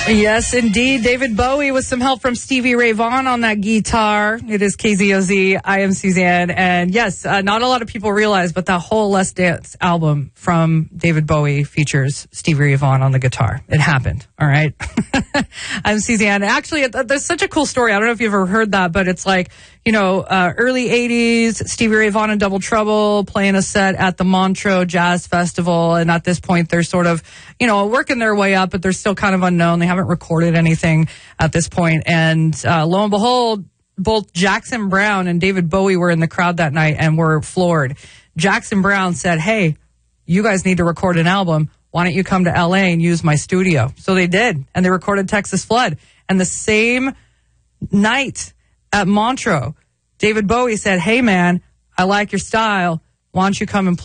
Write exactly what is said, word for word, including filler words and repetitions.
Yes, indeed. David Bowie with some help from Stevie Ray Vaughan on that guitar. It is K Z O Z. I am Suzanne. And yes, uh, not a lot of people realize, but that whole Let's Dance album from David Bowie features Stevie Ray Vaughan on the guitar. It happened. All right. I'm Suzanne. Actually, there's such a cool story. I don't know if you've ever heard that, but it's like, you know, uh, early eighties, Stevie Ray Vaughan and Double Trouble playing a set at the Montreux Jazz Festival. And at this point, they're sort of, you know, working their way up, but they're still kind of unknown. They haven't recorded anything at this point. And uh, lo and behold, both Jackson Browne and David Bowie were in the crowd that night and were floored. Jackson Browne said, hey, you guys need to record an album. Why don't you come to L A and use my studio? So they did. And they recorded Texas Flood. And the same night at Montreux, David Bowie said, hey, man, I like your style. Why don't you come and play?